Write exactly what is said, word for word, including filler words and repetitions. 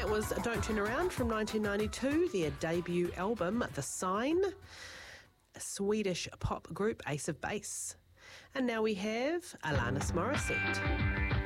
That was Don't Turn Around from nineteen ninety-two, their debut album, The Sign, a Swedish pop group, Ace of Base. And now we have Alanis Morissette.